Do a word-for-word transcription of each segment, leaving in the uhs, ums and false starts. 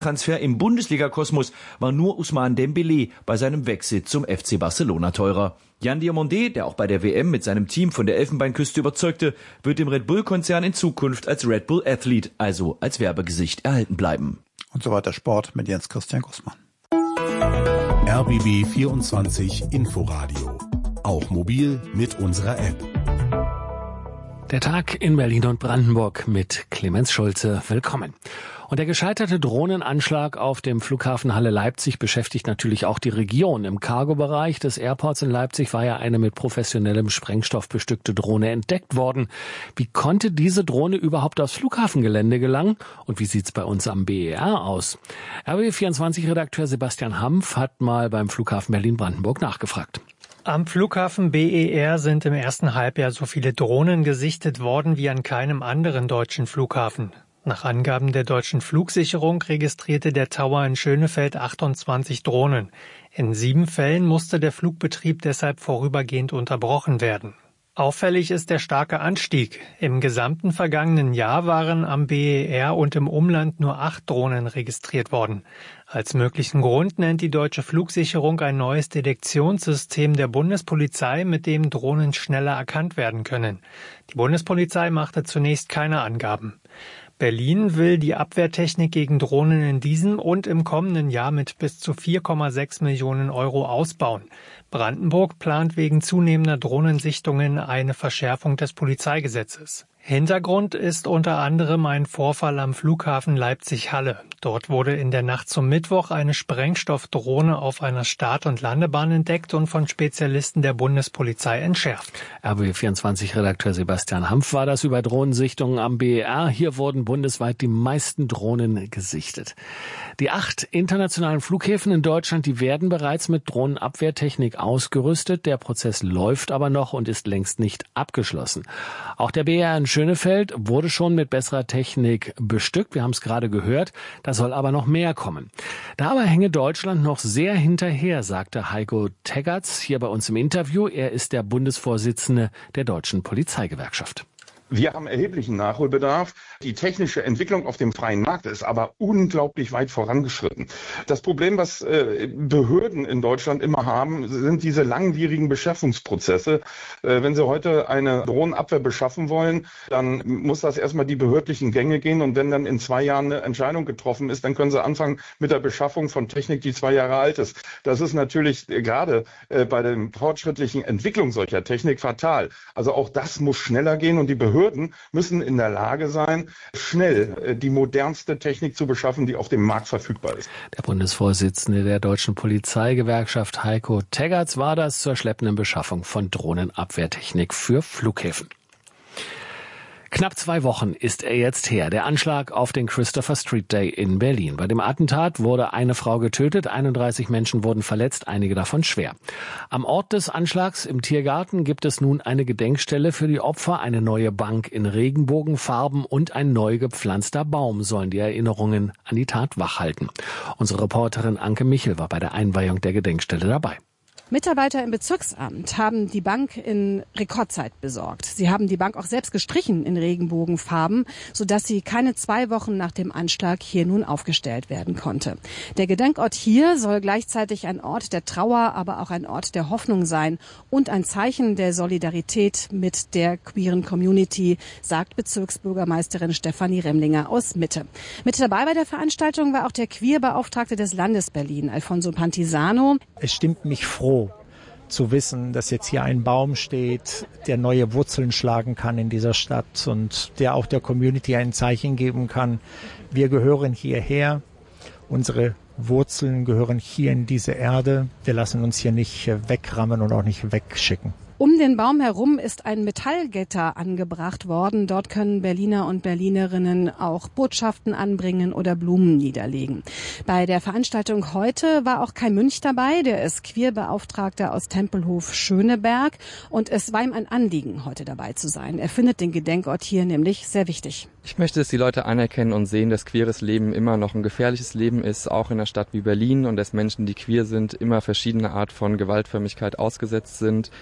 Transfer im Bundesliga-Kosmos war nur Ousmane Dembélé bei seinem Wechsel zum F C Barcelona teurer. Jan Diomandé, der auch bei der W M mit seinem Team von der Elfenbeinküste überzeugte, wird dem Red Bull-Konzern in Zukunft als Red Bull Athlete, also als Werbegesicht, erhalten bleiben. Und so weiter Sport mit Jens Christian Gussmann. R B B vierundzwanzig Inforadio. Auch mobil mit unserer App. Der Tag in Berlin und Brandenburg mit Clemens Schulze. Willkommen. Und der gescheiterte Drohnenanschlag auf dem Flughafen Halle Leipzig beschäftigt natürlich auch die Region. Im Cargo-Bereich des Airports in Leipzig war ja eine mit professionellem Sprengstoff bestückte Drohne entdeckt worden. Wie konnte diese Drohne überhaupt aufs Flughafengelände gelangen? Und wie sieht's bei uns am B E R aus? R B B vierundzwanzig-Redakteur Sebastian Hampf hat mal beim Flughafen Berlin-Brandenburg nachgefragt. Am Flughafen B E R sind im ersten Halbjahr so viele Drohnen gesichtet worden wie an keinem anderen deutschen Flughafen. Nach Angaben der Deutschen Flugsicherung registrierte der Tower in Schönefeld achtundzwanzig Drohnen. In sieben Fällen musste der Flugbetrieb deshalb vorübergehend unterbrochen werden. Auffällig ist der starke Anstieg. Im gesamten vergangenen Jahr waren am B E R und im Umland nur acht Drohnen registriert worden. Als möglichen Grund nennt die Deutsche Flugsicherung ein neues Detektionssystem der Bundespolizei, mit dem Drohnen schneller erkannt werden können. Die Bundespolizei machte zunächst keine Angaben. Berlin will die Abwehrtechnik gegen Drohnen in diesem und im kommenden Jahr mit bis zu vier Komma sechs Millionen Euro ausbauen. Brandenburg plant wegen zunehmender Drohnensichtungen eine Verschärfung des Polizeigesetzes. Hintergrund ist unter anderem ein Vorfall am Flughafen Leipzig-Halle. Dort wurde in der Nacht zum Mittwoch eine Sprengstoffdrohne auf einer Start- und Landebahn entdeckt und von Spezialisten der Bundespolizei entschärft. R B B vierundzwanzig-Redakteur Sebastian Hampf war das über Drohnensichtungen am B E R. Hier wurden bundesweit die meisten Drohnen gesichtet. Die acht internationalen Flughäfen in Deutschland, die werden bereits mit Drohnenabwehrtechnik ausgerüstet. Der Prozess läuft aber noch und ist längst nicht abgeschlossen. Auch der B E R in Schönefeld wurde schon mit besserer Technik bestückt. Wir haben es gerade gehört. Da soll aber noch mehr kommen. Da aber hänge Deutschland noch sehr hinterher, sagte Heiko Teggerts hier bei uns im Interview. Er ist der Bundesvorsitzende der Deutschen Polizeigewerkschaft. Wir haben erheblichen Nachholbedarf. Die technische Entwicklung auf dem freien Markt ist aber unglaublich weit vorangeschritten. Das Problem, was äh, Behörden in Deutschland immer haben, sind diese langwierigen Beschaffungsprozesse. Äh, wenn sie heute eine Drohnenabwehr beschaffen wollen, dann muss das erstmal die behördlichen Gänge gehen. Und wenn dann in zwei Jahren eine Entscheidung getroffen ist, dann können sie anfangen mit der Beschaffung von Technik, die zwei Jahre alt ist. Das ist natürlich äh, gerade äh, bei der fortschrittlichen Entwicklung solcher Technik fatal. Also auch das muss schneller gehen und die Behörden Behörden müssen in der Lage sein, schnell die modernste Technik zu beschaffen, die auf dem Markt verfügbar ist. Der Bundesvorsitzende der Deutschen Polizeigewerkschaft Heiko Teggerts war das zur schleppenden Beschaffung von Drohnenabwehrtechnik für Flughäfen. Knapp zwei Wochen ist er jetzt her, der Anschlag auf den Christopher Street Day in Berlin. Bei dem Attentat wurde eine Frau getötet, einunddreißig Menschen wurden verletzt, einige davon schwer. Am Ort des Anschlags im Tiergarten gibt es nun eine Gedenkstelle für die Opfer, eine neue Bank in Regenbogenfarben und ein neu gepflanzter Baum sollen die Erinnerungen an die Tat wachhalten. Unsere Reporterin Anke Michel war bei der Einweihung der Gedenkstelle dabei. Mitarbeiter im Bezirksamt haben die Bank in Rekordzeit besorgt. Sie haben die Bank auch selbst gestrichen in Regenbogenfarben, sodass sie keine zwei Wochen nach dem Anschlag hier nun aufgestellt werden konnte. Der Gedenkort hier soll gleichzeitig ein Ort der Trauer, aber auch ein Ort der Hoffnung sein und ein Zeichen der Solidarität mit der queeren Community, sagt Bezirksbürgermeisterin Stefanie Remlinger aus Mitte. Mit dabei bei der Veranstaltung war auch der Queerbeauftragte des Landes Berlin, Alfonso Pantisano. Es stimmt mich froh, zu wissen, dass jetzt hier ein Baum steht, der neue Wurzeln schlagen kann in dieser Stadt und der auch der Community ein Zeichen geben kann. Wir gehören hierher, unsere Wurzeln gehören hier in diese Erde. Wir lassen uns hier nicht wegrammen und auch nicht wegschicken. Um den Baum herum ist ein Metallgitter angebracht worden. Dort können Berliner und Berlinerinnen auch Botschaften anbringen oder Blumen niederlegen. Bei der Veranstaltung heute war auch Kai Münch dabei. Der ist Queerbeauftragter aus Tempelhof Schöneberg. Und es war ihm ein Anliegen, heute dabei zu sein. Er findet den Gedenkort hier nämlich sehr wichtig. Ich möchte, dass die Leute anerkennen und sehen, dass queeres Leben immer noch ein gefährliches Leben ist, auch in einer Stadt wie Berlin, und dass Menschen, die queer sind, immer verschiedene Art von Gewaltförmigkeit ausgesetzt sind. Und ich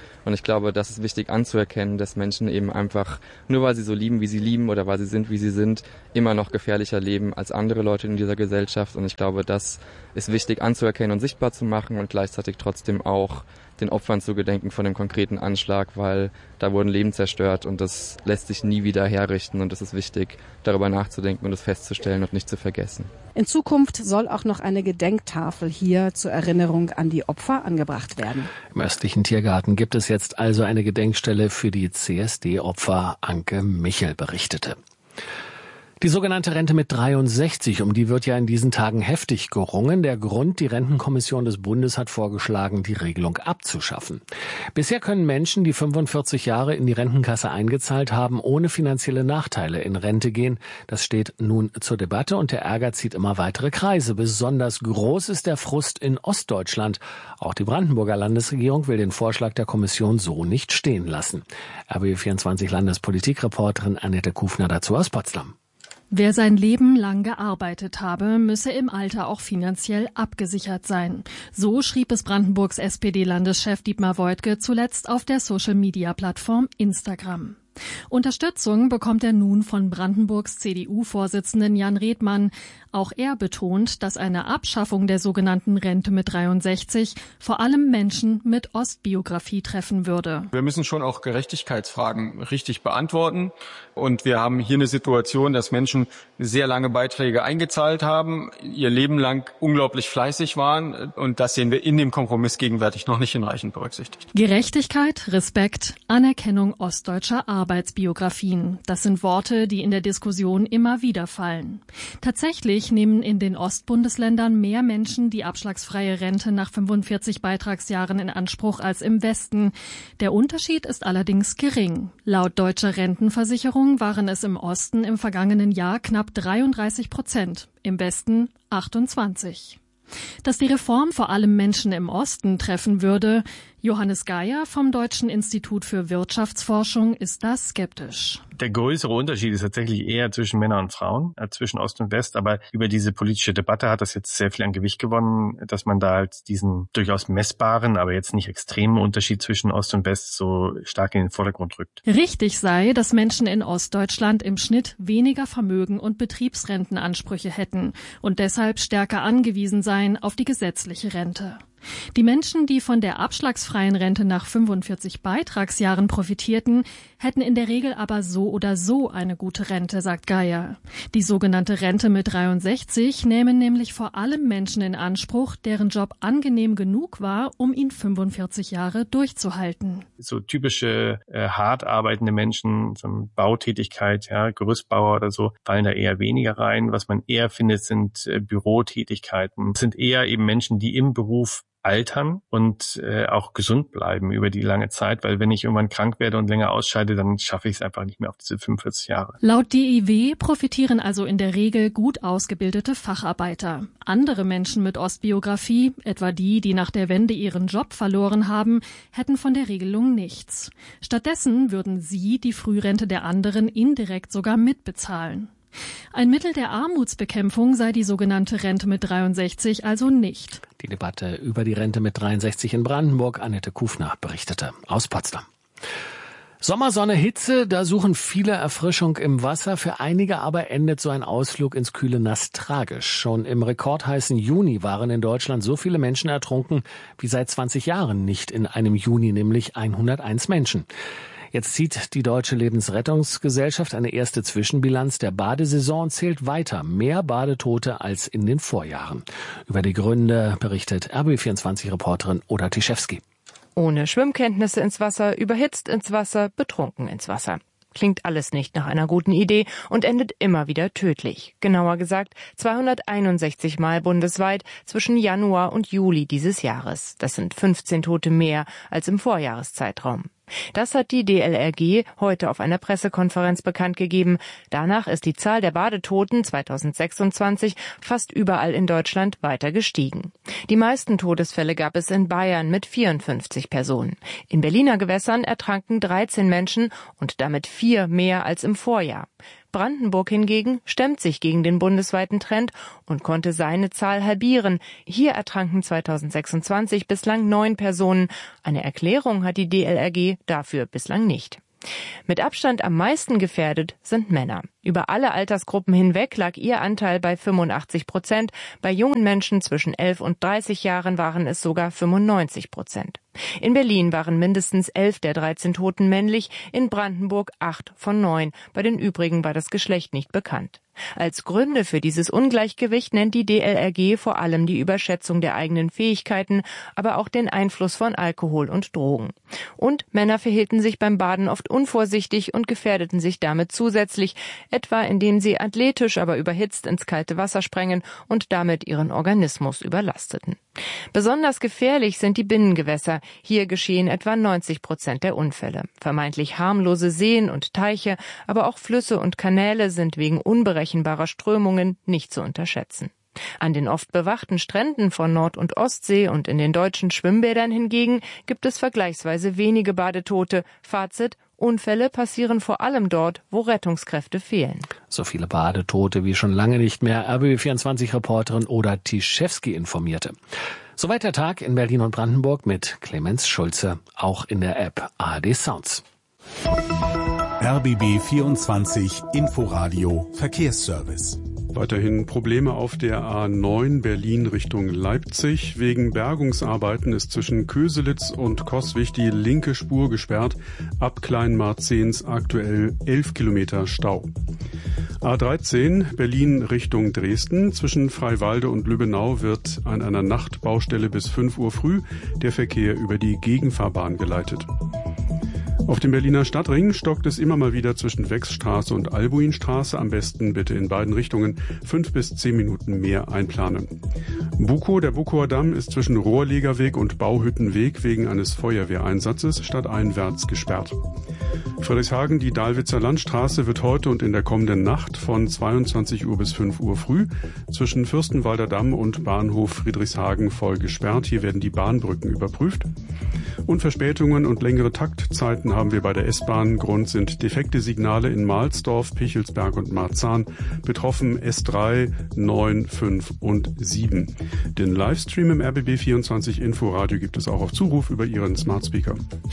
glaube, das ist wichtig anzuerkennen, dass Menschen eben einfach, nur weil sie so lieben, wie sie lieben oder weil sie sind, wie sie sind, immer noch gefährlicher leben als andere Leute in dieser Gesellschaft. Und ich glaube, das ist wichtig anzuerkennen und sichtbar zu machen und gleichzeitig trotzdem auch den Opfern zu gedenken von dem konkreten Anschlag, weil da wurden Leben zerstört und das lässt sich nie wieder herrichten und es ist wichtig, darüber nachzudenken und es festzustellen und nicht zu vergessen. In Zukunft soll auch noch eine Gedenktafel hier zur Erinnerung an die Opfer angebracht werden. Im östlichen Tiergarten gibt es jetzt also eine Gedenkstelle für die C S D-Opfer. Anke Michel berichtete. Die sogenannte Rente mit dreiundsechzig, um die wird ja in diesen Tagen heftig gerungen. Der Grund, die Rentenkommission des Bundes hat vorgeschlagen, die Regelung abzuschaffen. Bisher können Menschen, die fünfundvierzig Jahre in die Rentenkasse eingezahlt haben, ohne finanzielle Nachteile in Rente gehen. Das steht nun zur Debatte und der Ärger zieht immer weitere Kreise. Besonders groß ist der Frust in Ostdeutschland. Auch die Brandenburger Landesregierung will den Vorschlag der Kommission so nicht stehen lassen. R B B vierundzwanzig Landespolitikreporterin Annette Kufner dazu aus Potsdam. Wer sein Leben lang gearbeitet habe, müsse im Alter auch finanziell abgesichert sein. So schrieb es Brandenburgs S P D-Landeschef Dietmar Woidke zuletzt auf der Social-Media-Plattform Instagram. Unterstützung bekommt er nun von Brandenburgs C D U-Vorsitzenden Jan Redmann. Auch er betont, dass eine Abschaffung der sogenannten Rente mit dreiundsechzig vor allem Menschen mit Ostbiografie treffen würde. Wir müssen schon auch Gerechtigkeitsfragen richtig beantworten. Und wir haben hier eine Situation, dass Menschen sehr lange Beiträge eingezahlt haben, ihr Leben lang unglaublich fleißig waren. Und das sehen wir in dem Kompromiss gegenwärtig noch nicht hinreichend berücksichtigt. Gerechtigkeit, Respekt, Anerkennung ostdeutscher Arbeitsbiografien. Das sind Worte, die in der Diskussion immer wieder fallen. Tatsächlich nehmen in den Ostbundesländern mehr Menschen die abschlagsfreie Rente nach fünfundvierzig Beitragsjahren in Anspruch als im Westen. Der Unterschied ist allerdings gering. Laut Deutscher Rentenversicherung waren es im Osten im vergangenen Jahr knapp dreiunddreißig Prozent, im Westen achtundzwanzig. Dass die Reform vor allem Menschen im Osten treffen würde, Johannes Geier vom Deutschen Institut für Wirtschaftsforschung ist da skeptisch. Der größere Unterschied ist tatsächlich eher zwischen Männern und Frauen, äh, zwischen Ost und West. Aber über diese politische Debatte hat das jetzt sehr viel an Gewicht gewonnen, dass man da halt diesen durchaus messbaren, aber jetzt nicht extremen Unterschied zwischen Ost und West so stark in den Vordergrund rückt. Richtig sei, dass Menschen in Ostdeutschland im Schnitt weniger Vermögen und Betriebsrentenansprüche hätten und deshalb stärker angewiesen seien auf die gesetzliche Rente. Die Menschen, die von der abschlagsfreien Rente nach fünfundvierzig Beitragsjahren profitierten, hätten in der Regel aber so oder so eine gute Rente, sagt Geier. Die sogenannte Rente mit dreiundsechzig nehmen nämlich vor allem Menschen in Anspruch, deren Job angenehm genug war, um ihn fünfundvierzig Jahre durchzuhalten. So typische äh, hart arbeitende Menschen, so Bautätigkeit, ja, Gerüstbauer oder so, fallen da eher weniger rein. Was man eher findet, sind äh, Bürotätigkeiten. Das sind eher eben Menschen, die im Beruf altern und äh, auch gesund bleiben über die lange Zeit, weil wenn ich irgendwann krank werde und länger ausscheide, dann schaffe ich es einfach nicht mehr auf diese fünfundvierzig Jahre. Laut D I W profitieren also in der Regel gut ausgebildete Facharbeiter. Andere Menschen mit Ostbiografie, etwa die, die nach der Wende ihren Job verloren haben, hätten von der Regelung nichts. Stattdessen würden sie die Frührente der anderen indirekt sogar mitbezahlen. Ein Mittel der Armutsbekämpfung sei die sogenannte Rente mit dreiundsechzig also nicht. Die Debatte über die Rente mit dreiundsechzig in Brandenburg, Annette Kufner berichtete aus Potsdam. Sommersonne, Hitze, da suchen viele Erfrischung im Wasser. Für einige aber endet so ein Ausflug ins kühle Nass tragisch. Schon im rekordheißen Juni waren in Deutschland so viele Menschen ertrunken wie seit zwanzig Jahren nicht in einem Juni, nämlich hunderteins Menschen. Jetzt zieht die Deutsche Lebensrettungsgesellschaft eine erste Zwischenbilanz der Badesaison und zählt weiter. Mehr Badetote als in den Vorjahren. Über die Gründe berichtet R B B vierundzwanzig-Reporterin Oda Tischewski. Ohne Schwimmkenntnisse ins Wasser, überhitzt ins Wasser, betrunken ins Wasser. Klingt alles nicht nach einer guten Idee und endet immer wieder tödlich. Genauer gesagt zweihunderteinundsechzig Mal bundesweit zwischen Januar und Juli dieses Jahres. Das sind fünfzehn Tote mehr als im Vorjahreszeitraum. Das hat die D L R G heute auf einer Pressekonferenz bekannt gegeben. Danach ist die Zahl der Badetoten zweitausendsechsundzwanzig fast überall in Deutschland weiter gestiegen. Die meisten Todesfälle gab es in Bayern mit vierundfünfzig Personen. In Berliner Gewässern ertranken dreizehn Menschen und damit vier mehr als im Vorjahr. Brandenburg hingegen stemmt sich gegen den bundesweiten Trend und konnte seine Zahl halbieren. Hier ertranken zweitausendsechsundzwanzig bislang neun Personen. Eine Erklärung hat die D L R G dafür bislang nicht. Mit Abstand am meisten gefährdet sind Männer. Über alle Altersgruppen hinweg lag ihr Anteil bei fünfundachtzig Prozent. Bei jungen Menschen zwischen elf und dreißig Jahren waren es sogar fünfundneunzig Prozent. In Berlin waren mindestens elf der dreizehn Toten männlich, in Brandenburg acht von neun. Bei den übrigen war das Geschlecht nicht bekannt. Als Gründe für dieses Ungleichgewicht nennt die D L R G vor allem die Überschätzung der eigenen Fähigkeiten, aber auch den Einfluss von Alkohol und Drogen. Und Männer verhielten sich beim Baden oft unvorsichtig und gefährdeten sich damit zusätzlich, etwa indem sie athletisch, aber überhitzt ins kalte Wasser sprengen und damit ihren Organismus überlasteten. Besonders gefährlich sind die Binnengewässer. Hier geschehen etwa neunzig Prozent der Unfälle. Vermeintlich harmlose Seen und Teiche, aber auch Flüsse und Kanäle sind wegen unberechenbarer Strömungen nicht zu unterschätzen. An den oft bewachten Stränden von Nord- und Ostsee und in den deutschen Schwimmbädern hingegen gibt es vergleichsweise wenige Badetote. Fazit: Unfälle passieren vor allem dort, wo Rettungskräfte fehlen. So viele Badetote wie schon lange nicht mehr. R B B vierundzwanzig-Reporterin Oda Tischewski informierte. Soweit der Tag in Berlin und Brandenburg mit Clemens Schulze, auch in der App A R D Sounds. R B B vierundzwanzig Inforadio Verkehrsservice. Weiterhin Probleme auf der A neun Berlin Richtung Leipzig. Wegen Bergungsarbeiten ist zwischen Köselitz und Coswig die linke Spur gesperrt. Ab Kleinmarzens aktuell elf Kilometer Stau. A dreizehn Berlin Richtung Dresden. Zwischen Freiwalde und Lübbenau wird an einer Nachtbaustelle bis fünf Uhr früh der Verkehr über die Gegenfahrbahn geleitet. Auf dem Berliner Stadtring stockt es immer mal wieder zwischen Wechsstraße und Albuinstraße. Am besten bitte in beiden Richtungen fünf bis zehn Minuten mehr einplanen. Bukow, der Bukower Damm, ist zwischen Rohrlegerweg und Bauhüttenweg wegen eines Feuerwehreinsatzes stadteinwärts gesperrt. Friedrichshagen, die Dahlwitzer Landstraße wird heute und in der kommenden Nacht von zweiundzwanzig Uhr bis fünf Uhr früh zwischen Fürstenwalder Damm und Bahnhof Friedrichshagen voll gesperrt. Hier werden die Bahnbrücken überprüft. Und Verspätungen und längere Taktzeiten haben wir bei der S-Bahn. Grund sind defekte Signale in Mahlsdorf, Pichelsberg und Marzahn. Betroffen S drei, neun, fünf und sieben. Den Livestream im R B B vierundzwanzig Inforadio gibt es auch auf Zuruf über Ihren Smart Speaker.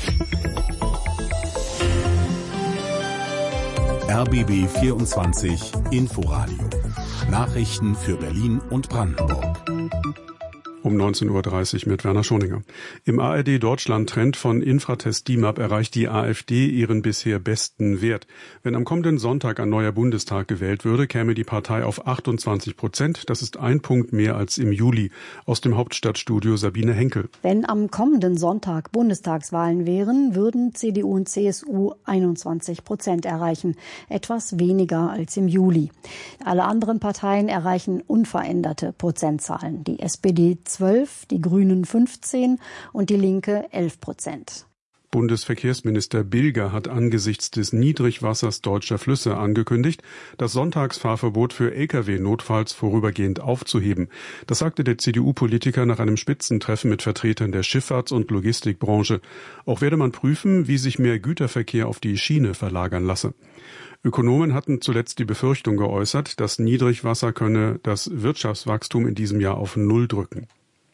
R B B vierundzwanzig Inforadio. Nachrichten für Berlin und Brandenburg. Um neunzehn Uhr dreißig mit Werner Schoninger. Im A R D Deutschland-Trend von Infratest D I M A P erreicht die AfD ihren bisher besten Wert. Wenn am kommenden Sonntag ein neuer Bundestag gewählt würde, käme die Partei auf achtundzwanzig Prozent. Das ist ein Punkt mehr als im Juli. Aus dem Hauptstadtstudio Sabine Henkel. Wenn am kommenden Sonntag Bundestagswahlen wären, würden C D U und C S U einundzwanzig Prozent erreichen. Etwas weniger als im Juli. Alle anderen Parteien erreichen unveränderte Prozentzahlen. Die S P D zwölf, die Grünen fünfzehn und die Linke elf Prozent. Bundesverkehrsminister Bilger hat angesichts des Niedrigwassers deutscher Flüsse angekündigt, das Sonntagsfahrverbot für L K W notfalls vorübergehend aufzuheben. Das sagte der C D U-Politiker nach einem Spitzentreffen mit Vertretern der Schifffahrts- und Logistikbranche. Auch werde man prüfen, wie sich mehr Güterverkehr auf die Schiene verlagern lasse. Ökonomen hatten zuletzt die Befürchtung geäußert, das Niedrigwasser könne das Wirtschaftswachstum in diesem Jahr auf Null drücken.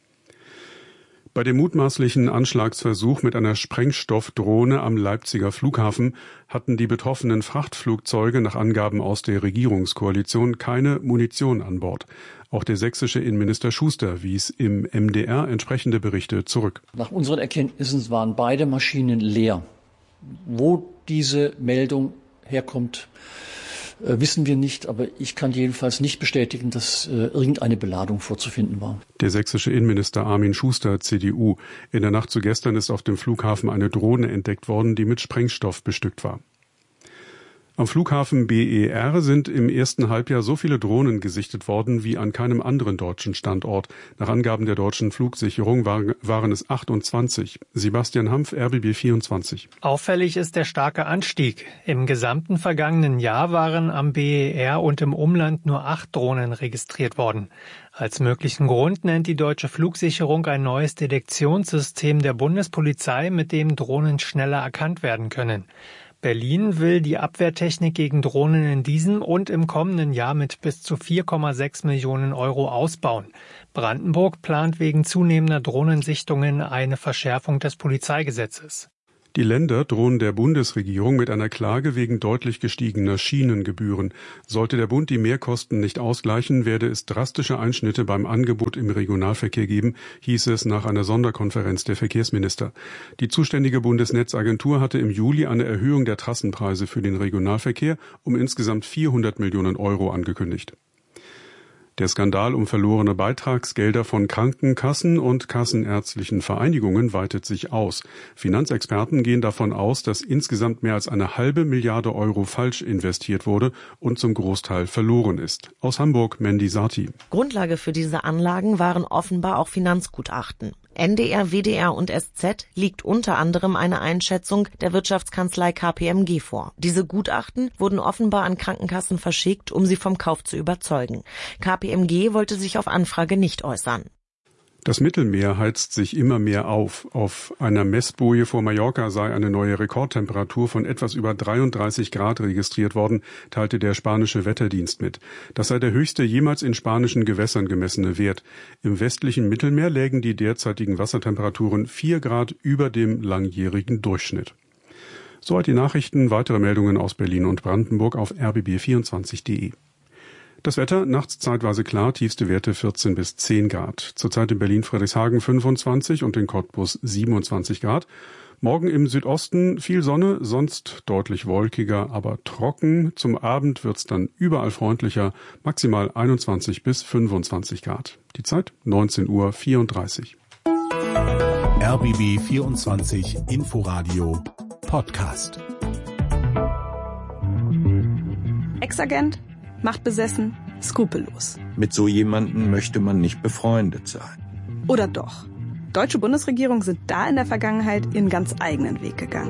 Bei dem mutmaßlichen Anschlagsversuch mit einer Sprengstoffdrohne am Leipziger Flughafen hatten die betroffenen Frachtflugzeuge nach Angaben aus der Regierungskoalition keine Munition an Bord. Auch der sächsische Innenminister Schuster wies im M D R entsprechende Berichte zurück. Nach unseren Erkenntnissen waren beide Maschinen leer. Wo diese Meldung herkommt, äh, wissen wir nicht, aber ich kann jedenfalls nicht bestätigen, dass äh, irgendeine Beladung vorzufinden war. Der sächsische Innenminister Armin Schuster, C D U. In der Nacht zu gestern ist auf dem Flughafen eine Drohne entdeckt worden, die mit Sprengstoff bestückt war. Am Flughafen B E R sind im ersten Halbjahr so viele Drohnen gesichtet worden wie an keinem anderen deutschen Standort. Nach Angaben der deutschen Flugsicherung waren, waren es achtundzwanzig. Sebastian Hampf, R B B vierundzwanzig. Auffällig ist der starke Anstieg. Im gesamten vergangenen Jahr waren am B E R und im Umland nur acht Drohnen registriert worden. Als möglichen Grund nennt die deutsche Flugsicherung ein neues Detektionssystem der Bundespolizei, mit dem Drohnen schneller erkannt werden können. Berlin will die Abwehrtechnik gegen Drohnen in diesem und im kommenden Jahr mit bis zu vier Komma sechs Millionen Euro ausbauen. Brandenburg plant wegen zunehmender Drohnensichtungen eine Verschärfung des Polizeigesetzes. Die Länder drohen der Bundesregierung mit einer Klage wegen deutlich gestiegener Schienengebühren. Sollte der Bund die Mehrkosten nicht ausgleichen, werde es drastische Einschnitte beim Angebot im Regionalverkehr geben, hieß es nach einer Sonderkonferenz der Verkehrsminister. Die zuständige Bundesnetzagentur hatte im Juli eine Erhöhung der Trassenpreise für den Regionalverkehr um insgesamt vierhundert Millionen Euro angekündigt. Der Skandal um verlorene Beitragsgelder von Krankenkassen und kassenärztlichen Vereinigungen weitet sich aus. Finanzexperten gehen davon aus, dass insgesamt mehr als eine halbe Milliarde Euro falsch investiert wurde und zum Großteil verloren ist. Aus Hamburg, Mandy Sati. Grundlage für diese Anlagen waren offenbar auch Finanzgutachten. N D R, W D R und S Z liegt unter anderem eine Einschätzung der Wirtschaftskanzlei K P M G vor. Diese Gutachten wurden offenbar an Krankenkassen verschickt, um sie vom Kauf zu überzeugen. K P M G wollte sich auf Anfrage nicht äußern. Das Mittelmeer heizt sich immer mehr auf. Auf einer Messboje vor Mallorca sei eine neue Rekordtemperatur von etwas über dreiunddreißig Grad registriert worden, teilte der spanische Wetterdienst mit. Das sei der höchste jemals in spanischen Gewässern gemessene Wert. Im westlichen Mittelmeer lägen die derzeitigen Wassertemperaturen vier Grad über dem langjährigen Durchschnitt. Soweit die Nachrichten. Weitere Meldungen aus Berlin und Brandenburg auf r b b vierundzwanzig punkt d e. Das Wetter, nachts zeitweise klar, tiefste Werte vierzehn bis zehn Grad. Zurzeit in Berlin-Friedrichshagen fünfundzwanzig und in Cottbus siebenundzwanzig Grad. Morgen im Südosten viel Sonne, sonst deutlich wolkiger, aber trocken. Zum Abend wird's dann überall freundlicher, maximal einundzwanzig bis fünfundzwanzig Grad. Die Zeit neunzehn Uhr vierunddreißig. R B B vierundzwanzig Inforadio Podcast. Ex-Agent, machtbesessen, skrupellos. Mit so jemandem möchte man nicht befreundet sein. Oder doch? Deutsche Bundesregierungen sind da in der Vergangenheit ihren ganz eigenen Weg gegangen.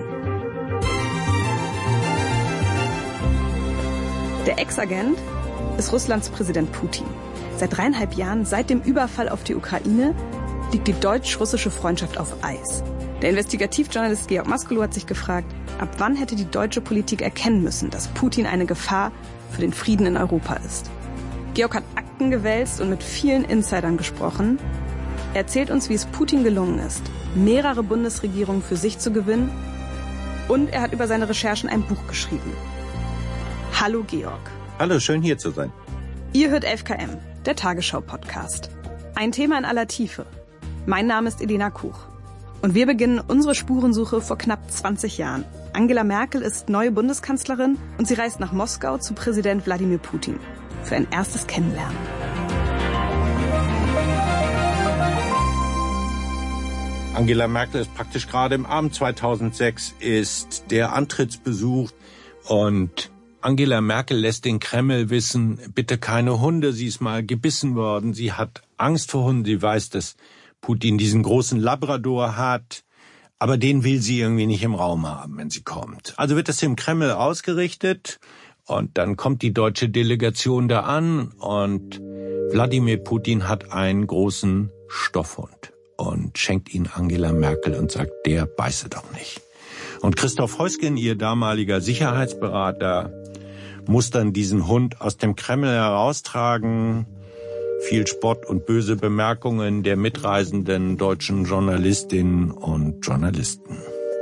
Der Ex-Agent ist Russlands Präsident Putin. Seit dreieinhalb Jahren, seit dem Überfall auf die Ukraine, liegt die deutsch-russische Freundschaft auf Eis. Der Investigativjournalist Georg Maskelow hat sich gefragt, ab wann hätte die deutsche Politik erkennen müssen, dass Putin eine Gefahr für den Frieden in Europa ist. Georg hat Akten gewälzt und mit vielen Insidern gesprochen. Er erzählt uns, wie es Putin gelungen ist, mehrere Bundesregierungen für sich zu gewinnen. Und er hat über seine Recherchen ein Buch geschrieben. Hallo Georg. Hallo, schön hier zu sein. Ihr hört elf K M, der Tagesschau-Podcast. Ein Thema in aller Tiefe. Mein Name ist Elena Kuch. Und wir beginnen unsere Spurensuche vor knapp zwanzig Jahren. Angela Merkel ist neue Bundeskanzlerin und sie reist nach Moskau zu Präsident Wladimir Putin für ein erstes Kennenlernen. Angela Merkel ist praktisch gerade im Abend zweitausendsechs ist der Antrittsbesuch und Angela Merkel lässt den Kreml wissen, bitte keine Hunde, sie ist mal gebissen worden, sie hat Angst vor Hunden, sie weiß, dass Putin diesen großen Labrador hat, aber den will sie irgendwie nicht im Raum haben, wenn sie kommt. Also wird das im Kreml ausgerichtet und dann kommt die deutsche Delegation da an und Wladimir Putin hat einen großen Stoffhund und schenkt ihn Angela Merkel und sagt, der beiße doch nicht. Und Christoph Heusgen, ihr damaliger Sicherheitsberater, muss dann diesen Hund aus dem Kreml heraustragen. Viel Spott und böse Bemerkungen der mitreisenden deutschen Journalistinnen und Journalisten.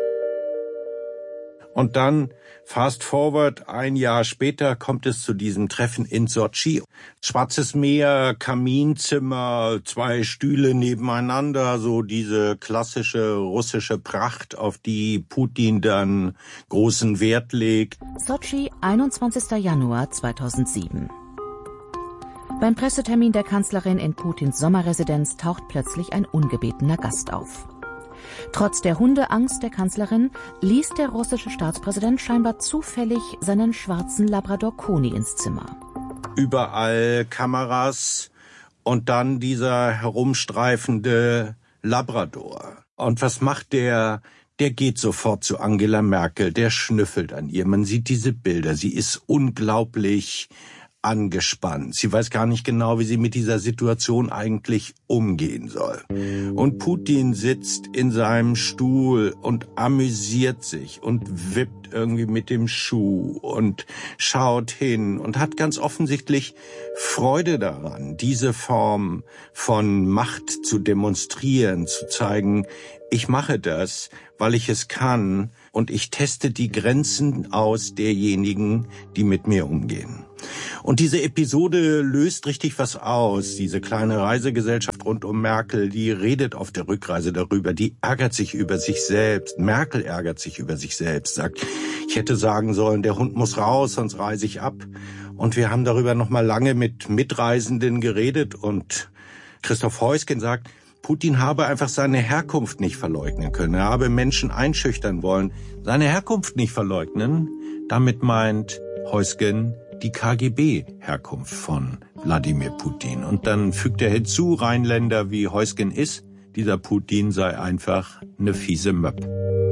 Und dann, fast forward, ein Jahr später kommt es zu diesem Treffen in Sotschi. Schwarzes Meer, Kaminzimmer, zwei Stühle nebeneinander, so diese klassische russische Pracht, auf die Putin dann großen Wert legt. Sotschi, einundzwanzigster Januar zweitausendsieben. Beim Pressetermin der Kanzlerin in Putins Sommerresidenz taucht plötzlich ein ungebetener Gast auf. Trotz der Hundeangst der Kanzlerin ließ der russische Staatspräsident scheinbar zufällig seinen schwarzen Labrador Koni ins Zimmer. Überall Kameras und dann dieser herumstreifende Labrador. Und was macht der? Der geht sofort zu Angela Merkel, der schnüffelt an ihr. Man sieht diese Bilder, sie ist unglaublich angespannt. Sie weiß gar nicht genau, wie sie mit dieser Situation eigentlich umgehen soll. Und Putin sitzt in seinem Stuhl und amüsiert sich und wippt irgendwie mit dem Schuh und schaut hin und hat ganz offensichtlich Freude daran, diese Form von Macht zu demonstrieren, zu zeigen, ich mache das, weil ich es kann und ich teste die Grenzen aus derjenigen, die mit mir umgehen. Und diese Episode löst richtig was aus. Diese kleine Reisegesellschaft rund um Merkel, die redet auf der Rückreise darüber, die ärgert sich über sich selbst. Merkel ärgert sich über sich selbst, sagt, ich hätte sagen sollen, der Hund muss raus, sonst reise ich ab. Und wir haben darüber noch mal lange mit Mitreisenden geredet und Christoph Heusgen sagt, Putin habe einfach seine Herkunft nicht verleugnen können. Er habe Menschen einschüchtern wollen. Seine Herkunft nicht verleugnen, damit meint Heusgen die K G B-Herkunft von Wladimir Putin. Und dann fügt er hinzu, Rheinländer wie Heusgen ist, dieser Putin sei einfach eine fiese Möpp.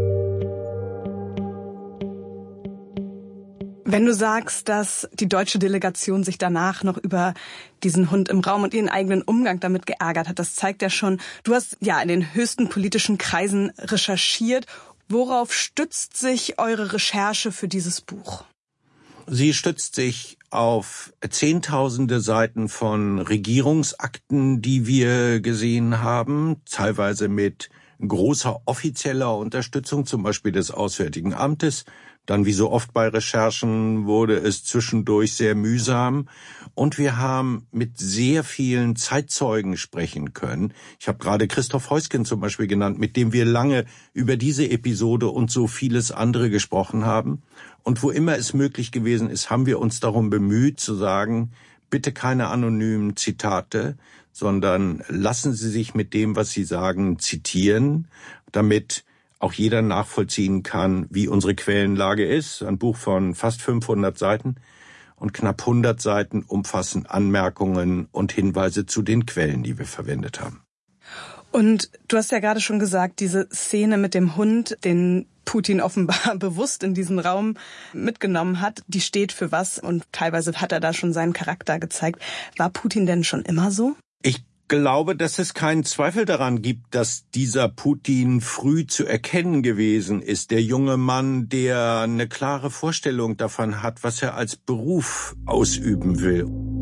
Wenn du sagst, dass die deutsche Delegation sich danach noch über diesen Hund im Raum und ihren eigenen Umgang damit geärgert hat, das zeigt ja schon, du hast ja in den höchsten politischen Kreisen recherchiert. Worauf stützt sich eure Recherche für dieses Buch? Sie stützt sich auf zehntausende Seiten von Regierungsakten, die wir gesehen haben, teilweise mit großer offizieller Unterstützung, zum Beispiel des Auswärtigen Amtes. Dann, wie so oft bei Recherchen, wurde es zwischendurch sehr mühsam. Und wir haben mit sehr vielen Zeitzeugen sprechen können. Ich habe gerade Christoph Heusgen zum Beispiel genannt, mit dem wir lange über diese Episode und so vieles andere gesprochen haben. Und wo immer es möglich gewesen ist, haben wir uns darum bemüht zu sagen, bitte keine anonymen Zitate, sondern lassen Sie sich mit dem, was Sie sagen, zitieren, damit auch jeder nachvollziehen kann, wie unsere Quellenlage ist. Ein Buch von fast fünfhundert Seiten und knapp hundert Seiten umfassen Anmerkungen und Hinweise zu den Quellen, die wir verwendet haben. Und du hast ja gerade schon gesagt, diese Szene mit dem Hund, den Putin offenbar bewusst in diesen Raum mitgenommen hat, die steht für was und teilweise hat er da schon seinen Charakter gezeigt. War Putin denn schon immer so? Ich glaube, dass es keinen Zweifel daran gibt, dass dieser Putin früh zu erkennen gewesen ist. Der junge Mann, der eine klare Vorstellung davon hat, was er als Beruf ausüben will.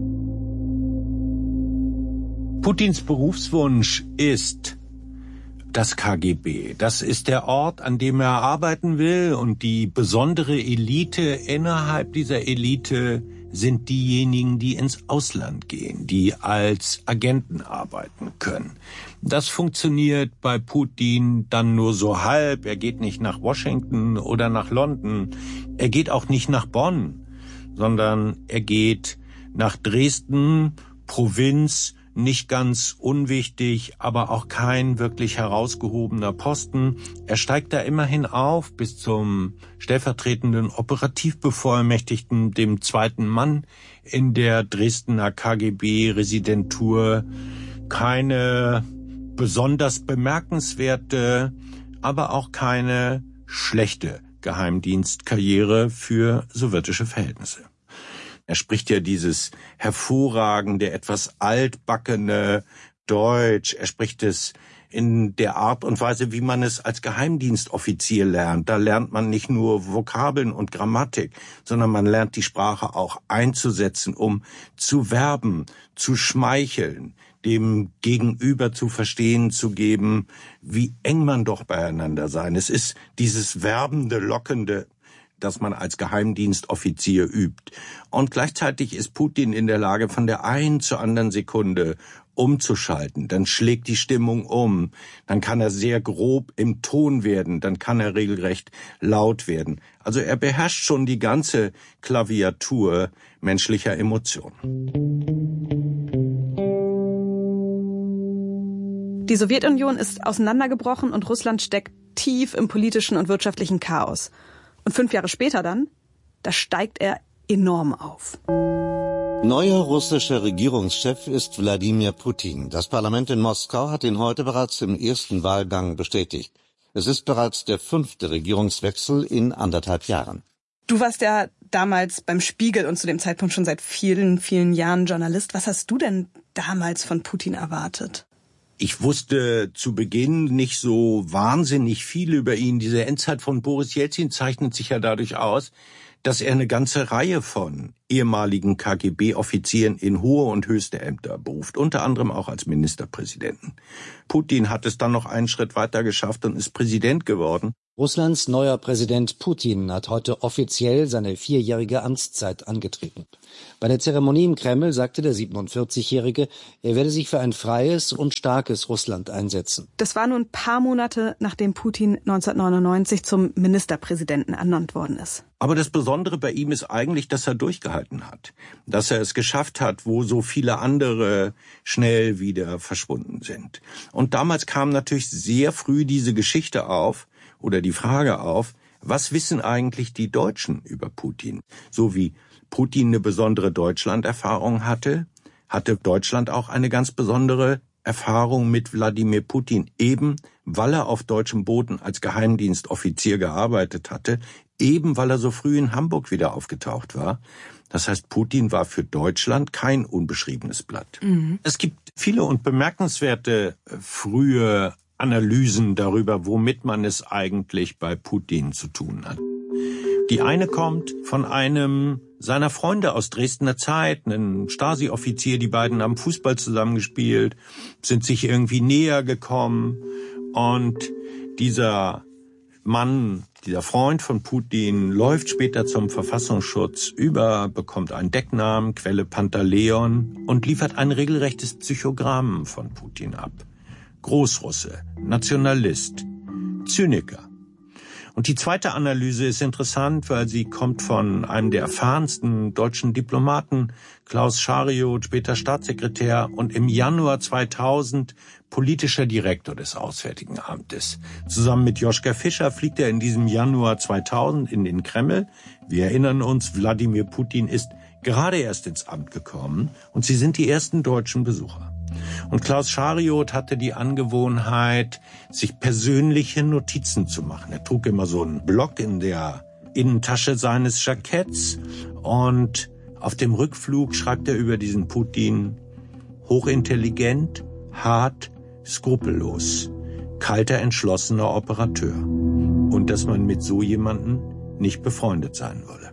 Putins Berufswunsch ist das K G B. Das ist der Ort, an dem er arbeiten will, und die besondere Elite innerhalb dieser Elite sind diejenigen, die ins Ausland gehen, die als Agenten arbeiten können. Das funktioniert bei Putin dann nur so halb. Er geht nicht nach Washington oder nach London. Er geht auch nicht nach Bonn, sondern er geht nach Dresden, Provinz, nicht ganz unwichtig, aber auch kein wirklich herausgehobener Posten. Er steigt da immerhin auf bis zum stellvertretenden Operativbevollmächtigten, dem zweiten Mann in der Dresdner K G B-Residentur. Keine besonders bemerkenswerte, aber auch keine schlechte Geheimdienstkarriere für sowjetische Verhältnisse. Er spricht ja dieses hervorragende, etwas altbackene Deutsch. Er spricht es in der Art und Weise, wie man es als Geheimdienstoffizier lernt. Da lernt man nicht nur Vokabeln und Grammatik, sondern man lernt die Sprache auch einzusetzen, um zu werben, zu schmeicheln, dem Gegenüber zu verstehen zu geben, wie eng man doch beieinander sein. Es ist dieses werbende, lockende, das man als Geheimdienstoffizier übt. Und gleichzeitig ist Putin in der Lage, von der einen zur anderen Sekunde umzuschalten. Dann schlägt die Stimmung um. Dann kann er sehr grob im Ton werden. Dann kann er regelrecht laut werden. Also er beherrscht schon die ganze Klaviatur menschlicher Emotionen. Die Sowjetunion ist auseinandergebrochen und Russland steckt tief im politischen und wirtschaftlichen Chaos. Und fünf Jahre später dann, da steigt er enorm auf. Neuer russischer Regierungschef ist Wladimir Putin. Das Parlament in Moskau hat ihn heute bereits im ersten Wahlgang bestätigt. Es ist bereits der fünfte Regierungswechsel in anderthalb Jahren. Du warst ja damals beim Spiegel und zu dem Zeitpunkt schon seit vielen, vielen Jahren Journalist. Was hast du denn damals von Putin erwartet? Ich wusste zu Beginn nicht so wahnsinnig viel über ihn. Diese Endzeit von Boris Jelzin zeichnet sich ja dadurch aus, dass er eine ganze Reihe von ehemaligen K G B-Offizieren in hohe und höchste Ämter beruft, unter anderem auch als Ministerpräsidenten. Putin hat es dann noch einen Schritt weiter geschafft und ist Präsident geworden. Russlands neuer Präsident Putin hat heute offiziell seine vierjährige Amtszeit angetreten. Bei der Zeremonie im Kreml sagte der siebenundvierzigjährige, er werde sich für ein freies und starkes Russland einsetzen. Das war nur ein paar Monate, nachdem Putin neunzehnhundertneunundneunzig zum Ministerpräsidenten ernannt worden ist. Aber das Besondere bei ihm ist eigentlich, dass er durchgehalten hat. Dass er es geschafft hat, wo so viele andere schnell wieder verschwunden sind. Und damals kam natürlich sehr früh diese Geschichte auf, oder die Frage auf, was wissen eigentlich die Deutschen über Putin? So wie Putin eine besondere Deutschland-Erfahrung hatte, hatte Deutschland auch eine ganz besondere Erfahrung mit Wladimir Putin, eben weil er auf deutschem Boden als Geheimdienstoffizier gearbeitet hatte, eben weil er so früh in Hamburg wieder aufgetaucht war. Das heißt, Putin war für Deutschland kein unbeschriebenes Blatt. Mhm. Es gibt viele und bemerkenswerte frühe Analysen darüber, womit man es eigentlich bei Putin zu tun hat. Die eine kommt von einem seiner Freunde aus Dresdner Zeit, einem Stasi-Offizier. Die beiden haben Fußball zusammengespielt, sind sich irgendwie näher gekommen. Und dieser Mann, dieser Freund von Putin, läuft später zum Verfassungsschutz über, bekommt einen Decknamen, Quelle Pantaleon, und liefert ein regelrechtes Psychogramm von Putin ab. Großrusse, Nationalist, Zyniker. Und die zweite Analyse ist interessant, weil sie kommt von einem der erfahrensten deutschen Diplomaten, Klaus Schariot, später Staatssekretär und im Januar zweitausend politischer Direktor des Auswärtigen Amtes. Zusammen mit Joschka Fischer fliegt er in diesem Januar zweitausend in den Kreml. Wir erinnern uns, Wladimir Putin ist gerade erst ins Amt gekommen und sie sind die ersten deutschen Besucher. Und Klaus Schariot hatte die Angewohnheit, sich persönliche Notizen zu machen. Er trug immer so einen Block in der Innentasche seines Jacketts und auf dem Rückflug schreibt er über diesen Putin: hochintelligent, hart, skrupellos, kalter, entschlossener Operateur. Und dass man mit so jemandem nicht befreundet sein würde.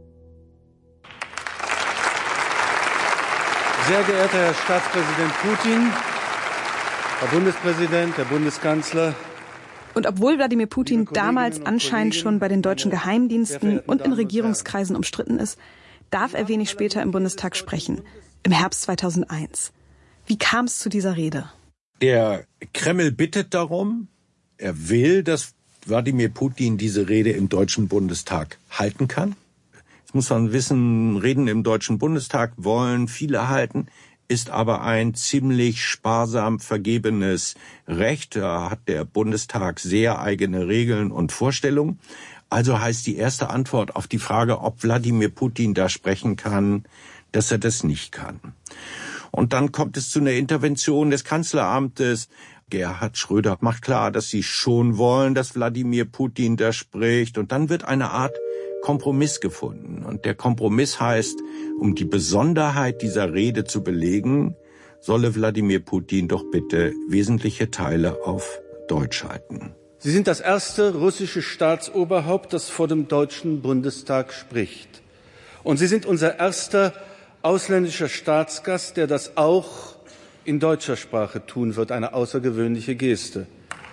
Sehr geehrter Herr Staatspräsident Putin, Herr Bundespräsident, Herr Bundeskanzler. Und obwohl Wladimir Putin damals anscheinend schon bei den deutschen Geheimdiensten und in Regierungskreisen umstritten ist, darf er wenig später im Bundestag sprechen, im Herbst zweitausendeins. Wie kam es zu dieser Rede? Der Kreml bittet darum, er will, dass Wladimir Putin diese Rede im Deutschen Bundestag halten kann. Muss man wissen, Reden im Deutschen Bundestag wollen viele halten, ist aber ein ziemlich sparsam vergebenes Recht. Da hat der Bundestag sehr eigene Regeln und Vorstellungen. Also heißt die erste Antwort auf die Frage, ob Wladimir Putin da sprechen kann, dass er das nicht kann. Und dann kommt es zu einer Intervention des Kanzleramtes. Gerhard Schröder macht klar, dass sie schon wollen, dass Wladimir Putin da spricht. Und dann wird eine Art Kompromiss gefunden. Und der Kompromiss heißt, um die Besonderheit dieser Rede zu belegen, solle Wladimir Putin doch bitte wesentliche Teile auf Deutsch halten. Sie sind das erste russische Staatsoberhaupt, das vor dem Deutschen Bundestag spricht. Und Sie sind unser erster ausländischer Staatsgast, der das auch in deutscher Sprache tun wird. Eine außergewöhnliche Geste.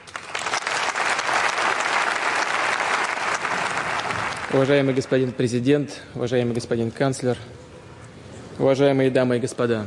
Уважаемый господин президент, уважаемый господин канцлер, уважаемые дамы и господа.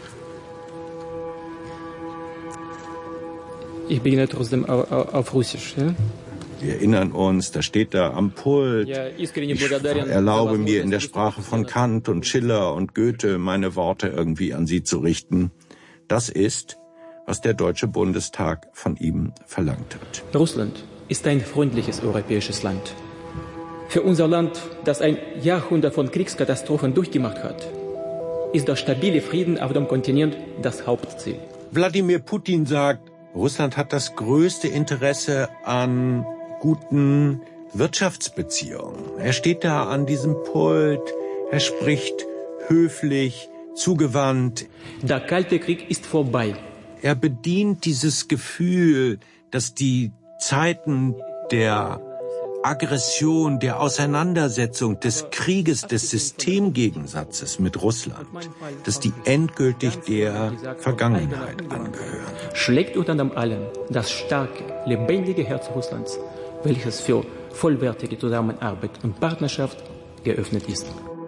Ich beginne trotzdem auf Russisch. Ja? Wir erinnern uns, da steht da am Pult, ich erlaube mir in der Sprache von Kant und Schiller und Goethe meine Worte irgendwie an Sie zu richten. Das ist, was der Deutsche Bundestag von ihm verlangt hat. Russland ist ein freundliches europäisches Land. Für unser Land, das ein Jahrhundert von Kriegskatastrophen durchgemacht hat, ist der stabile Frieden auf dem Kontinent das Hauptziel. Wladimir Putin sagt, Russland hat das größte Interesse an guten, Wirtschaftsbeziehungen. Er steht da an diesem Pult, er spricht höflich, zugewandt. Der Kalte Krieg ist vorbei. Er bedient dieses Gefühl, dass die Zeiten der Aggression, der Auseinandersetzung, des Krieges, des Systemgegensatzes mit Russland, dass die endgültig der Vergangenheit angehören. Schlägt unter allem das starke, lebendige Herz Russlands, welches für vollwertige Zusammenarbeit und Partnerschaft geöffnet ist.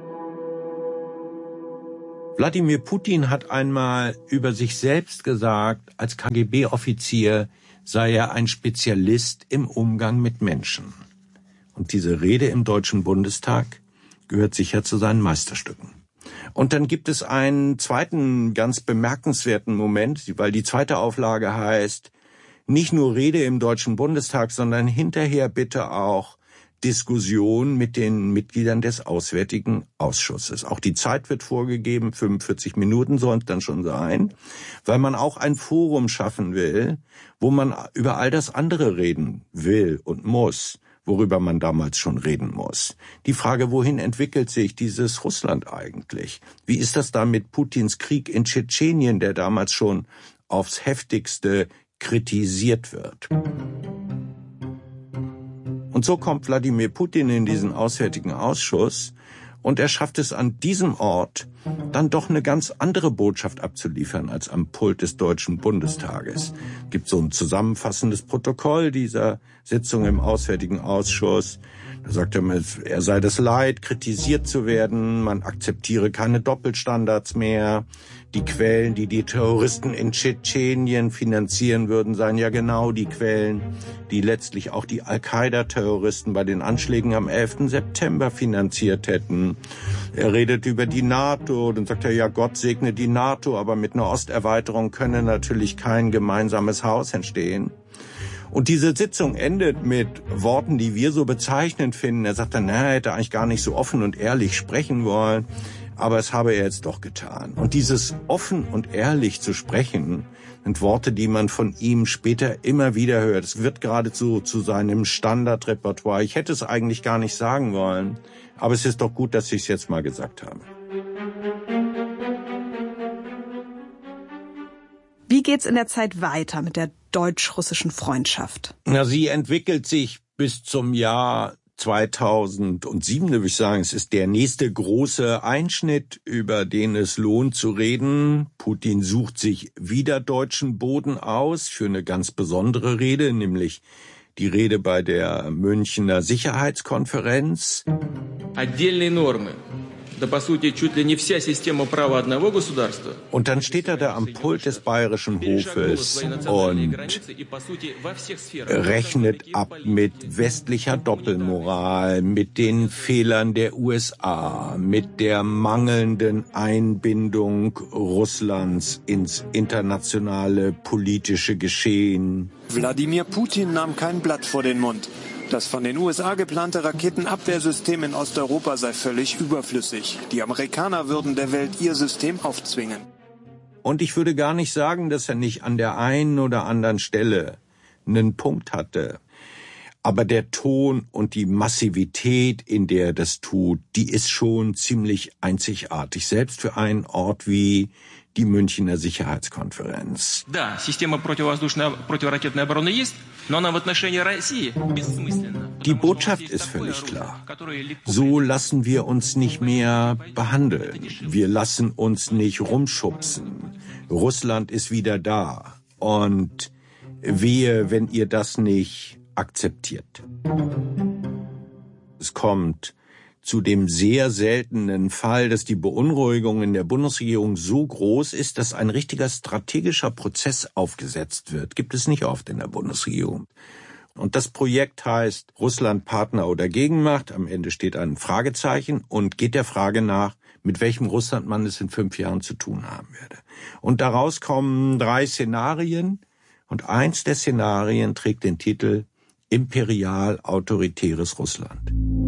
Wladimir Putin hat einmal über sich selbst gesagt, als K G B-Offizier sei er ein Spezialist im Umgang mit Menschen. Und diese Rede im Deutschen Bundestag gehört sicher zu seinen Meisterstücken. Und dann gibt es einen zweiten ganz bemerkenswerten Moment, weil die zweite Auflage heißt, nicht nur Rede im Deutschen Bundestag, sondern hinterher bitte auch Diskussion mit den Mitgliedern des Auswärtigen Ausschusses. Auch die Zeit wird vorgegeben, fünfundvierzig Minuten sollen es dann schon sein, weil man auch ein Forum schaffen will, wo man über all das andere reden will und muss, worüber man damals schon reden muss. Die Frage, wohin entwickelt sich dieses Russland eigentlich? Wie ist das da mit Putins Krieg in Tschetschenien, der damals schon aufs Heftigste kritisiert wird? Und so kommt Wladimir Putin in diesen Auswärtigen Ausschuss und er schafft es an diesem Ort, dann doch eine ganz andere Botschaft abzuliefern als am Pult des Deutschen Bundestages. Es gibt so ein zusammenfassendes Protokoll dieser Sitzung im Auswärtigen Ausschuss. Da sagt er, er sei das leid, kritisiert zu werden, man akzeptiere keine Doppelstandards mehr. Die Quellen, die die Terroristen in Tschetschenien finanzieren würden, seien ja genau die Quellen, die letztlich auch die Al-Qaida-Terroristen bei den Anschlägen am elften September finanziert hätten. Er redet über die NATO, dann sagt er, ja, Gott segne die NATO, aber mit einer Osterweiterung könne natürlich kein gemeinsames Haus entstehen. Und diese Sitzung endet mit Worten, die wir so bezeichnend finden. Er sagt dann, na, er hätte eigentlich gar nicht so offen und ehrlich sprechen wollen, aber es habe er jetzt doch getan. Und dieses offen und ehrlich zu sprechen, sind Worte, die man von ihm später immer wieder hört. Es wird geradezu zu seinem Standardrepertoire. Ich hätte es eigentlich gar nicht sagen wollen, aber es ist doch gut, dass ich es jetzt mal gesagt habe. Wie geht's in der Zeit weiter mit der deutsch-russischen Freundschaft? Na, sie entwickelt sich bis zum Jahr zweitausendsieben, würde ich sagen. Es ist der nächste große Einschnitt, über den es lohnt zu reden. Putin sucht sich wieder deutschen Boden aus für eine ganz besondere Rede, nämlich die Rede bei der Münchner Sicherheitskonferenz. Отдельные нормы. Und dann steht er da am Pult des Bayerischen Hofes und rechnet ab mit westlicher Doppelmoral, mit den Fehlern der U S A, mit der mangelnden Einbindung Russlands ins internationale politische Geschehen. Wladimir Putin nahm kein Blatt vor den Mund. Das von den U S A geplante Raketenabwehrsystem in Osteuropa sei völlig überflüssig. Die Amerikaner würden der Welt ihr System aufzwingen. Und ich würde gar nicht sagen, dass er nicht an der einen oder anderen Stelle einen Punkt hatte. Aber der Ton und die Massivität, in der er das tut, die ist schon ziemlich einzigartig. Selbst für einen Ort wie die Münchner Sicherheitskonferenz. Да, система противовоздушной противоракетной обороны есть, но она в отношении России бессмысленна. Die Botschaft ist völlig klar. So lassen wir uns nicht mehr behandeln. Wir lassen uns nicht rumschubsen. Russland ist wieder da. Und wehe, wenn ihr das nicht akzeptiert. Es kommt zu dem sehr seltenen Fall, dass die Beunruhigung in der Bundesregierung so groß ist, dass ein richtiger strategischer Prozess aufgesetzt wird. Gibt es nicht oft in der Bundesregierung. Und das Projekt heißt Russland Partner oder Gegenmacht. Am Ende steht ein Fragezeichen und geht der Frage nach, mit welchem Russland man es in fünf Jahren zu tun haben werde. Und daraus kommen drei Szenarien und eins der Szenarien trägt den Titel Imperial-autoritäres Russland.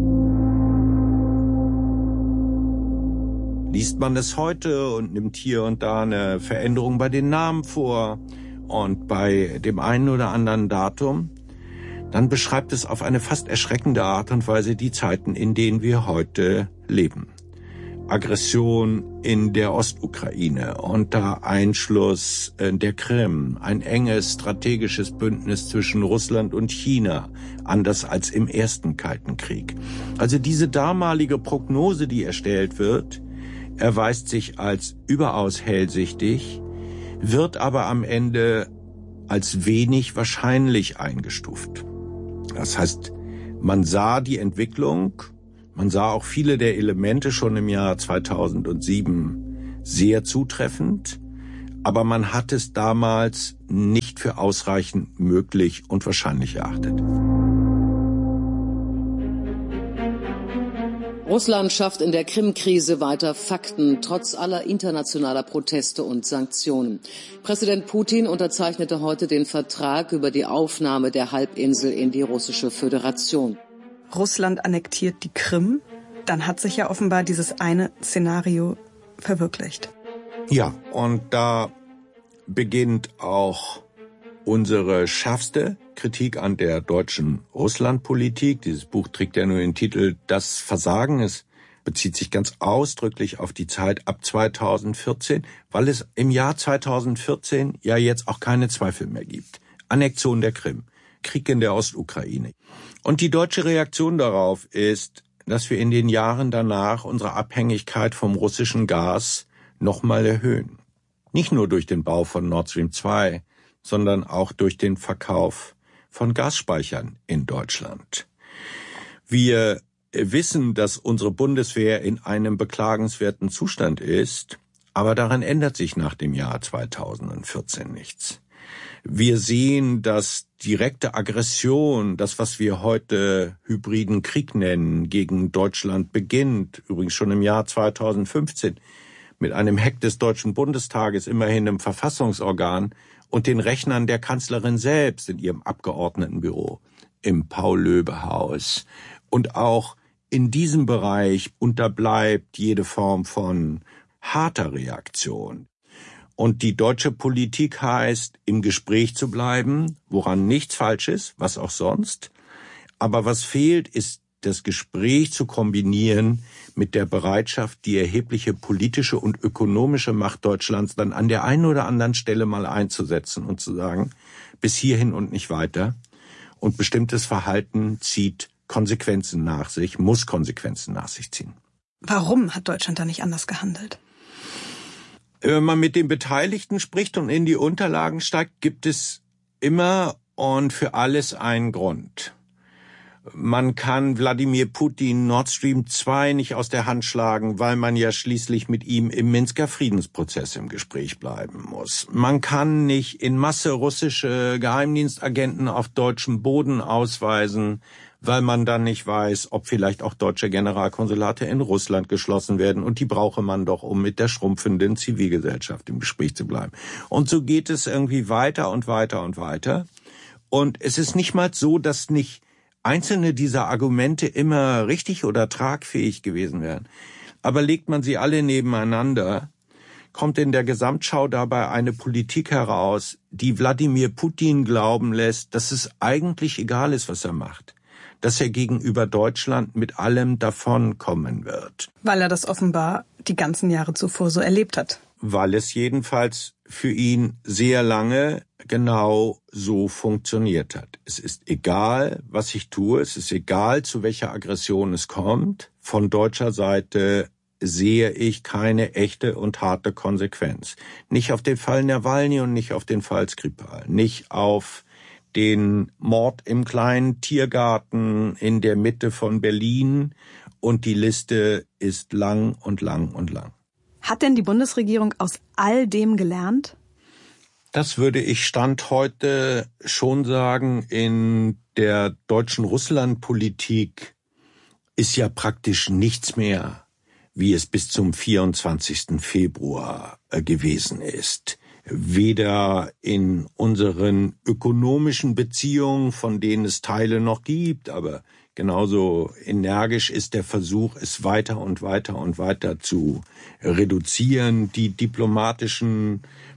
Liest man es heute und nimmt hier und da eine Veränderung bei den Namen vor und bei dem einen oder anderen Datum, dann beschreibt es auf eine fast erschreckende Art und Weise die Zeiten, in denen wir heute leben. Aggression in der Ostukraine, unter Einschluss der Krim, ein enges strategisches Bündnis zwischen Russland und China, anders als im ersten Kalten Krieg. Also diese damalige Prognose, die erstellt wird, erweist sich als überaus hellsichtig, wird aber am Ende als wenig wahrscheinlich eingestuft. Das heißt, man sah die Entwicklung, man sah auch viele der Elemente schon im Jahr zweitausendsieben sehr zutreffend, aber man hat es damals nicht für ausreichend möglich und wahrscheinlich erachtet. Russland schafft in der Krim-Krise weiter Fakten, trotz aller internationaler Proteste und Sanktionen. Präsident Putin unterzeichnete heute den Vertrag über die Aufnahme der Halbinsel in die russische Föderation. Russland annektiert die Krim, dann hat sich ja offenbar dieses eine Szenario verwirklicht. Ja, und da beginnt auch unsere schärfste Kritik an der deutschen Russlandpolitik. Dieses Buch trägt ja nur den Titel Das Versagen. Es bezieht sich ganz ausdrücklich auf die Zeit ab zweitausendvierzehn, weil es im Jahr zweitausendvierzehn ja jetzt auch keine Zweifel mehr gibt. Annexion der Krim, Krieg in der Ostukraine. Und die deutsche Reaktion darauf ist, dass wir in den Jahren danach unsere Abhängigkeit vom russischen Gas nochmal erhöhen. Nicht nur durch den Bau von Nord Stream zwei, sondern auch durch den Verkauf von Gasspeichern in Deutschland. Wir wissen, dass unsere Bundeswehr in einem beklagenswerten Zustand ist, aber daran ändert sich nach dem Jahr zweitausendvierzehn nichts. Wir sehen, dass direkte Aggression, das, was wir heute hybriden Krieg nennen, gegen Deutschland beginnt, übrigens schon im Jahr zweitausendfünfzehn, mit einem Hack des Deutschen Bundestages, immerhin im Verfassungsorgan, und den Rechnern der Kanzlerin selbst in ihrem Abgeordnetenbüro, im Paul-Löbe-Haus. Und auch in diesem Bereich unterbleibt jede Form von harter Reaktion. Und die deutsche Politik heißt, im Gespräch zu bleiben, woran nichts falsch ist, was auch sonst. Aber was fehlt, ist das Gespräch zu kombinieren mit der Bereitschaft, die erhebliche politische und ökonomische Macht Deutschlands dann an der einen oder anderen Stelle mal einzusetzen und zu sagen, bis hierhin und nicht weiter. Und bestimmtes Verhalten zieht Konsequenzen nach sich, muss Konsequenzen nach sich ziehen. Warum hat Deutschland da nicht anders gehandelt? Wenn man mit den Beteiligten spricht und in die Unterlagen steigt, gibt es immer und für alles einen Grund. Man kann Wladimir Putin Nord Stream zwei nicht aus der Hand schlagen, weil man ja schließlich mit ihm im Minsker Friedensprozess im Gespräch bleiben muss. Man kann nicht in Masse russische Geheimdienstagenten auf deutschem Boden ausweisen, weil man dann nicht weiß, ob vielleicht auch deutsche Generalkonsulate in Russland geschlossen werden. Und die brauche man doch, um mit der schrumpfenden Zivilgesellschaft im Gespräch zu bleiben. Und so geht es irgendwie weiter und weiter und weiter. Und es ist nicht mal so, dass nicht einzelne dieser Argumente immer richtig oder tragfähig gewesen wären. Aber legt man sie alle nebeneinander, kommt in der Gesamtschau dabei eine Politik heraus, die Wladimir Putin glauben lässt, dass es eigentlich egal ist, was er macht, dass er gegenüber Deutschland mit allem davonkommen wird. Weil er das offenbar die ganzen Jahre zuvor so erlebt hat. Weil es jedenfalls für ihn sehr lange genau so funktioniert hat. Es ist egal, was ich tue, es ist egal, zu welcher Aggression es kommt. Von deutscher Seite sehe ich keine echte und harte Konsequenz. Nicht auf den Fall Nawalny und nicht auf den Fall Skripal, nicht auf den Mord im kleinen Tiergarten in der Mitte von Berlin, und die Liste ist lang und lang und lang. Hat denn die Bundesregierung aus all dem gelernt? Das würde ich Stand heute schon sagen. In der deutschen Russlandpolitik ist ja praktisch nichts mehr, wie es bis zum vierundzwanzigsten Februar gewesen ist. Weder in unseren ökonomischen Beziehungen, von denen es Teile noch gibt, aber genauso energisch ist der Versuch, es weiter und weiter und weiter zu reduzieren. Die diplomatischen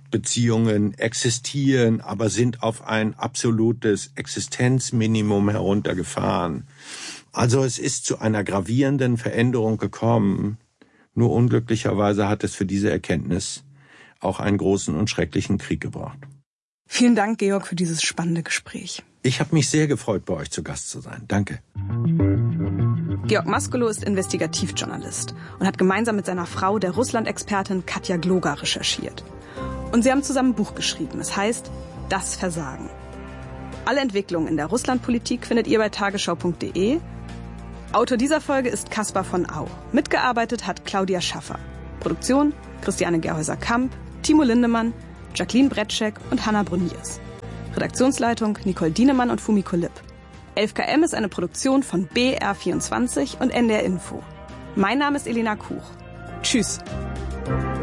Beziehungen existieren, aber sind auf ein absolutes Existenzminimum heruntergefahren. Also es ist zu einer gravierenden Veränderung gekommen. Nur unglücklicherweise hat es für diese Erkenntnis auch einen großen und schrecklichen Krieg gebraucht. Vielen Dank, Georg, für dieses spannende Gespräch. Ich habe mich sehr gefreut, bei euch zu Gast zu sein. Danke. Georg Maskelow ist Investigativjournalist und hat gemeinsam mit seiner Frau, der Russland-Expertin Katja Gloga, recherchiert. Und sie haben zusammen ein Buch geschrieben. Es heißt Das Versagen. Alle Entwicklungen in der Russlandpolitik findet ihr bei tagesschau punkt de. Autor dieser Folge ist Kaspar von Au. Mitgearbeitet hat Claudia Schaffer. Produktion Christiane Gerhäuser-Kamp, Timo Lindemann, Jacqueline Bretschek und Hanna Bruniers. Redaktionsleitung Nicole Dienemann und Fumiko Lipp. elf K M ist eine Produktion von B R vierundzwanzig und N D R Info. Mein Name ist Elena Kuch. Tschüss.